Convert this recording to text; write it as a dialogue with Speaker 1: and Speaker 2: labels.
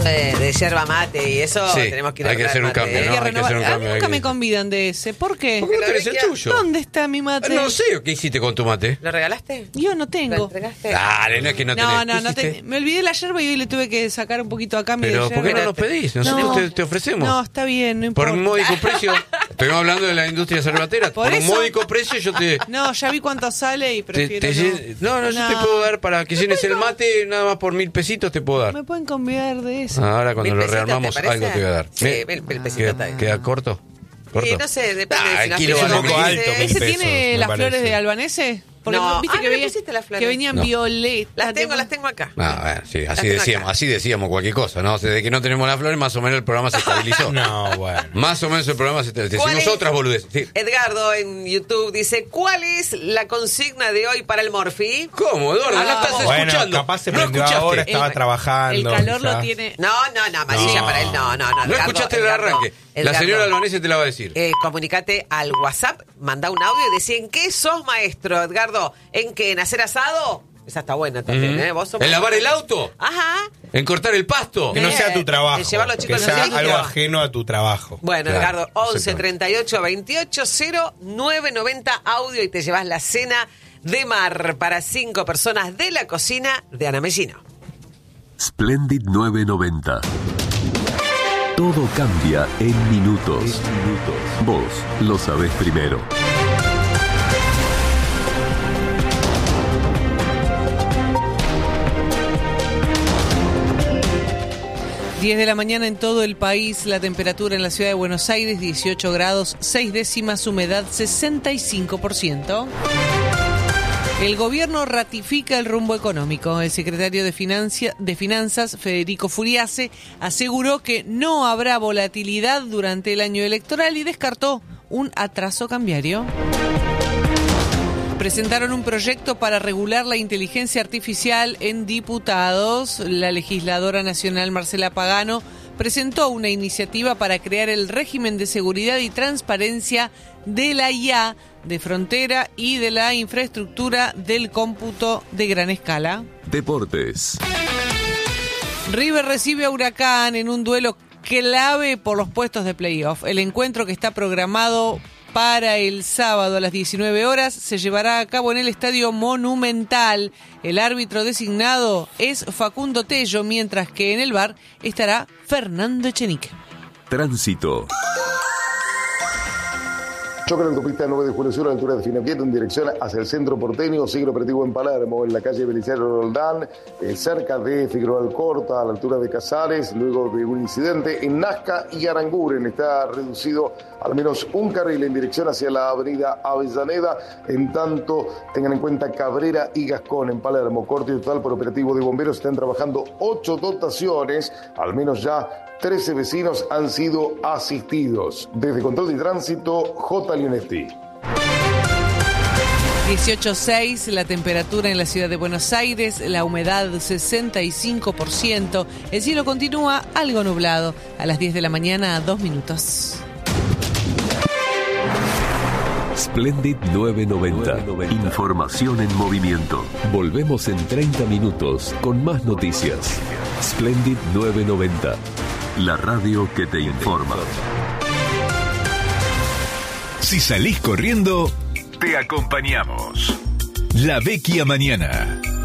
Speaker 1: de yerba mate y eso,
Speaker 2: Sí,
Speaker 1: tenemos que ir a
Speaker 2: hay que hacer un
Speaker 1: mate.
Speaker 2: cambio, ¿no? Hay que hacer un cambio.
Speaker 3: Nunca me convidan de ese. ¿Por qué?
Speaker 2: ¿Por qué no tenés el tuyo?
Speaker 3: ¿Dónde está mi mate?
Speaker 2: No sé qué hiciste con tu mate.
Speaker 1: ¿Lo regalaste?
Speaker 3: Yo no
Speaker 1: ¿Lo
Speaker 3: tengo.
Speaker 1: entregaste?
Speaker 2: Dale, no es que no tenés.
Speaker 3: No, me olvidé la yerba y hoy le tuve que sacar un poquito a cambio
Speaker 2: Pero
Speaker 3: de
Speaker 2: ¿por qué
Speaker 3: yerba.
Speaker 2: no nos pedís? Nosotros te ofrecemos.
Speaker 3: No, está bien, no importa.
Speaker 2: Por un módico precio. Estamos hablando de la industria cervatera. Por un
Speaker 3: eso-
Speaker 2: módico precio yo te...
Speaker 3: No, ya vi cuánto sale y prefiero
Speaker 2: No, yo te puedo dar para que llenes el mate, nada más por 1.000 pesitos te puedo dar.
Speaker 3: Me pueden convidar de eso.
Speaker 2: Ahora cuando
Speaker 1: 1.000
Speaker 2: lo
Speaker 1: pesitos,
Speaker 2: rearmamos
Speaker 1: ¿te parece?
Speaker 2: algo te voy a dar.
Speaker 1: Sí, 1.000 pesitos está bien.
Speaker 2: ¿Queda corto? ¿Corto?
Speaker 1: No sé, depende
Speaker 2: Ah,
Speaker 1: de si
Speaker 2: el kilo
Speaker 1: las
Speaker 2: vale
Speaker 1: pesos
Speaker 2: un poco
Speaker 1: dice-
Speaker 4: alto,
Speaker 3: ¿Ese
Speaker 4: 1.000
Speaker 3: tiene
Speaker 4: pesos, me
Speaker 3: las
Speaker 4: parece.
Speaker 3: flores de Albanese? Porque
Speaker 1: No.
Speaker 3: viste
Speaker 1: Ah,
Speaker 3: que,
Speaker 1: no le pusiste las flores.
Speaker 3: que venían
Speaker 2: No.
Speaker 3: violetas.
Speaker 1: Las tengo acá.
Speaker 2: Ah, bueno, sí,
Speaker 1: Las tengo acá.
Speaker 2: así decíamos cualquier cosa, ¿no? Desde que no tenemos las flores, más o menos el programa se estabilizó.
Speaker 4: No, bueno.
Speaker 2: Más o menos el programa se estabilizó.
Speaker 1: ¿Cuál
Speaker 2: Decimos
Speaker 1: es?
Speaker 2: otras boludeces. Sí.
Speaker 1: Edgardo en YouTube dice, ¿cuál es la consigna de hoy para el Morphy?
Speaker 2: ¿Cómo, Eduardo? No estás
Speaker 4: Bueno,
Speaker 2: escuchando.
Speaker 4: capaz se
Speaker 2: no
Speaker 4: prendió
Speaker 2: escuchaste.
Speaker 4: ahora, estaba
Speaker 3: El
Speaker 4: trabajando.
Speaker 3: calor lo
Speaker 4: quizás.
Speaker 3: tiene.
Speaker 1: No, amarilla
Speaker 4: No.
Speaker 1: para él, no.
Speaker 2: No
Speaker 1: Edgardo,
Speaker 2: escuchaste el
Speaker 1: Edgardo,
Speaker 2: arranque. La
Speaker 1: Edgardo.
Speaker 2: señora Albanese te la va a decir.
Speaker 1: Comunicate al WhatsApp, manda un audio y decí en qué sos maestro, Edgardo. ¿En qué? ¿En hacer asado? Esa está buena también, ¿eh? ¿Vos sos
Speaker 2: ¿En lavar el
Speaker 1: maestro?
Speaker 2: auto?
Speaker 1: Ajá.
Speaker 2: ¿En cortar el pasto?
Speaker 4: Que no sea tu trabajo.
Speaker 1: De llevar los
Speaker 4: Que
Speaker 1: chicos, no
Speaker 4: sea
Speaker 1: sea tu
Speaker 4: algo
Speaker 1: trabajo.
Speaker 4: ajeno a tu trabajo.
Speaker 1: Bueno,
Speaker 2: Claro,
Speaker 1: Edgardo, 11
Speaker 2: exactamente.
Speaker 1: 38 28 0990 audio y te llevas la cena de mar para 5 personas de la cocina de Ana Mellino.
Speaker 5: Splendid 990. Todo cambia en minutos. Vos lo sabés primero.
Speaker 3: Diez de la mañana en todo el país, la temperatura en la ciudad de Buenos Aires 18 grados, 6 décimas, humedad 65%. El gobierno ratifica el rumbo económico. El secretario de Finanzas, Federico Furiase, aseguró que no habrá volatilidad durante el año electoral y descartó un atraso cambiario. Presentaron un proyecto para regular la inteligencia artificial en diputados. La legisladora nacional Marcela Pagano presentó una iniciativa para crear el régimen de seguridad y transparencia de la IA, de frontera y de la infraestructura del cómputo de gran escala.
Speaker 5: Deportes.
Speaker 3: River recibe a Huracán en un duelo clave por los puestos de playoff. El encuentro, que está programado para el sábado a las 19 horas, se llevará a cabo en el Estadio Monumental. El árbitro designado es Facundo Tello, mientras que en el VAR estará Fernando Echenique.
Speaker 5: Tránsito.
Speaker 6: Choque en la autopista 9 de Julio Sur a la altura de Finapieta en dirección hacia el centro porteño, sigue operativo en Palermo, en la calle Belisario Roldán, cerca de Figueroa Alcorta, a la altura de Casares, luego de un incidente en Nazca y Aranguren. Está reducido al menos un carril en dirección hacia la avenida Avellaneda. En tanto, tengan en cuenta Cabrera y Gascón en Palermo. Corte total por operativo de bomberos. Están trabajando 8 dotaciones, al menos ya 13 vecinos han sido asistidos. Desde Control de Tránsito, J. Leonetti.
Speaker 3: 18.6, la temperatura en la ciudad de Buenos Aires, la humedad 65%. El cielo continúa algo nublado. A las 10 de la mañana, 2 minutos.
Speaker 5: Splendid 990. Información en movimiento. Volvemos en 30 minutos con más noticias. Splendid 990. La radio que te informa.
Speaker 7: Si salís corriendo, te acompañamos. La Vecchia Mañana.